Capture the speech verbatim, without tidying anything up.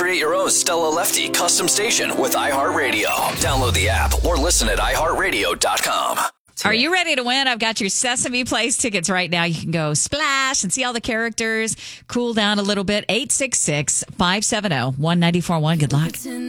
Create your own Stella Lefty custom station with iHeartRadio. Download the app or listen at i heart radio dot com. Are you ready to win? I've got your Sesame Place tickets right now. You can go splash and see all the characters, cool down a little bit. eight six six, five seven zero, one nine four one. Good luck.